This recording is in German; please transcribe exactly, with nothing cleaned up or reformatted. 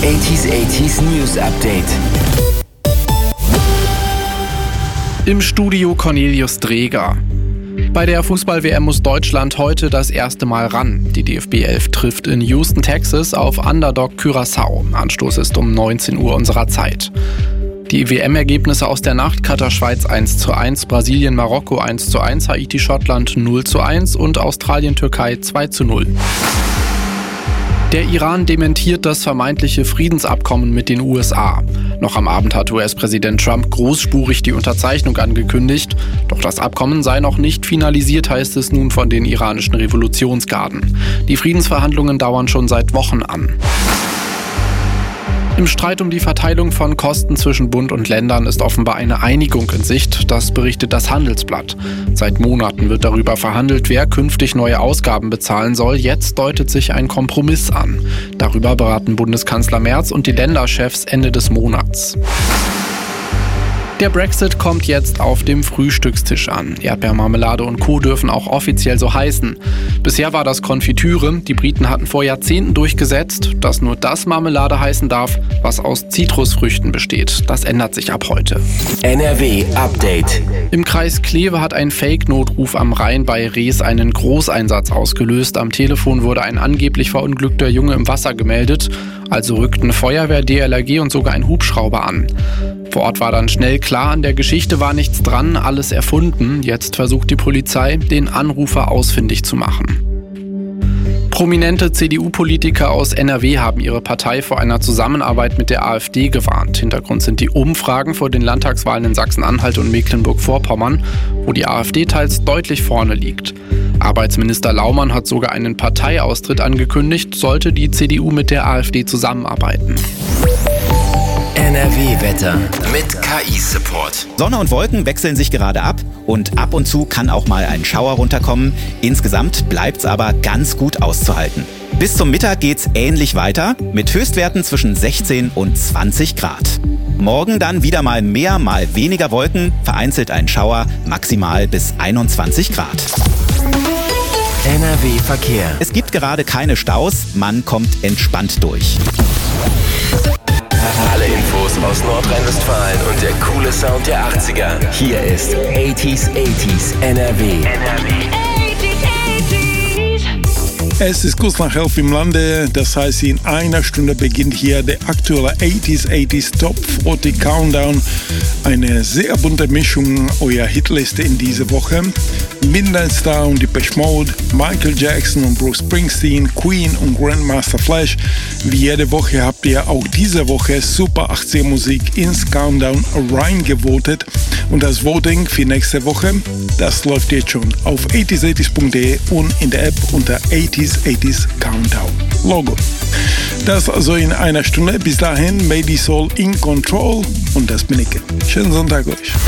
achtziger achtziger News Update. Im Studio Cornelius Dreger. Bei der Fußball-W M muss Deutschland heute das erste Mal ran. Die D F B elf trifft in Houston, Texas auf Underdog Curaçao. Anstoß ist um neunzehn Uhr unserer Zeit. Die W M-Ergebnisse aus der Nacht: Katar Schweiz eins zu eins, Brasilien Marokko eins zu eins, Haiti Schottland null zu eins und Australien Türkei zwei zu null. Der Iran dementiert das vermeintliche Friedensabkommen mit den U S A. Noch am Abend hat U S-Präsident Trump großspurig die Unterzeichnung angekündigt. Doch das Abkommen sei noch nicht finalisiert, heißt es nun von den iranischen Revolutionsgarden. Die Friedensverhandlungen dauern schon seit Wochen an. Im Streit um die Verteilung von Kosten zwischen Bund und Ländern ist offenbar eine Einigung in Sicht, das berichtet das Handelsblatt. Seit Monaten wird darüber verhandelt, wer künftig neue Ausgaben bezahlen soll. Jetzt deutet sich ein Kompromiss an. Darüber beraten Bundeskanzler Merz und die Länderchefs Ende des Monats. Der Brexit kommt jetzt auf dem Frühstückstisch an. Erdbeermarmelade und Co. dürfen auch offiziell so heißen. Bisher war das Konfitüre. Die Briten hatten vor Jahrzehnten durchgesetzt, dass nur das Marmelade heißen darf, was aus Zitrusfrüchten besteht. Das ändert sich ab heute. N R W Update. Im Kreis Kleve hat ein Fake-Notruf am Rhein bei Rees einen Großeinsatz ausgelöst. Am Telefon wurde ein angeblich verunglückter Junge im Wasser gemeldet. Also rückten Feuerwehr, D L R G und sogar ein Hubschrauber an. Vor Ort war dann schnell klar, an der Geschichte war nichts dran, alles erfunden. Jetzt versucht die Polizei, den Anrufer ausfindig zu machen. Prominente C D U-Politiker aus N R W haben ihre Partei vor einer Zusammenarbeit mit der AfD gewarnt. Hintergrund sind die Umfragen vor den Landtagswahlen in Sachsen-Anhalt und Mecklenburg-Vorpommern, wo die AfD teils deutlich vorne liegt. Arbeitsminister Laumann hat sogar einen Parteiaustritt angekündigt, sollte die C D U mit der AfD zusammenarbeiten. N R W-Wetter mit K I-Support. Sonne und Wolken wechseln sich gerade ab und ab und zu kann auch mal ein Schauer runterkommen. Insgesamt bleibt's aber ganz gut auszuhalten. Bis zum Mittag geht's ähnlich weiter mit Höchstwerten zwischen sechzehn und zwanzig Grad. Morgen dann wieder mal mehr, mal weniger Wolken, vereinzelt ein Schauer, maximal bis einundzwanzig Grad. N R W-Verkehr. Es gibt gerade keine Staus, man kommt entspannt durch. Alle Infos aus Nordrhein-Westfalen und der coole Sound der achtziger. Hier ist achtziger achtziger N R W. N R W. Es ist kurz nach elf im Lande, das heißt in einer Stunde beginnt hier der aktuelle achtziger achtziger Top vierzig Countdown. Eine sehr bunte Mischung eurer Hitliste in dieser Woche. Midnight Star und Depeche Mode, Michael Jackson und Bruce Springsteen, Queen und Grandmaster Flash. Wie jede Woche habt ihr auch diese Woche Super achtziger Musik ins Countdown reingevotet. Und das Voting für nächste Woche, das läuft jetzt schon auf achtziger achtziger punkt de und in der App unter achtziger achtziger Countdown Logo. Das also in einer Stunde. Bis dahin, May the Soul in Control. Und das bin ich. Schönen Sonntag euch.